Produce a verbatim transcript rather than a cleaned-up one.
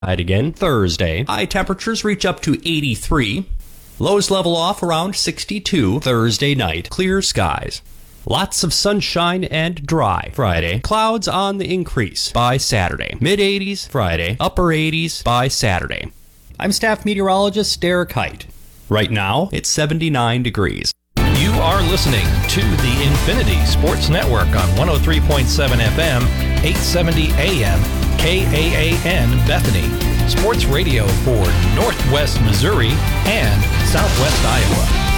Again Thursday. High temperatures reach up to eighty-three. Lows level off around sixty-two Thursday night. Clear skies. Lots of sunshine and dry Friday. Clouds on the increase by Saturday. Mid eighties Friday. Upper eighties by Saturday. I'm staff meteorologist Derek Height. Right now, it's seventy-nine degrees. You are listening to the Infinity Sports Network on one oh three point seven F M, eight seventy A M, K A A N Bethany. Sports radio for Northwest Missouri and Southwest Iowa.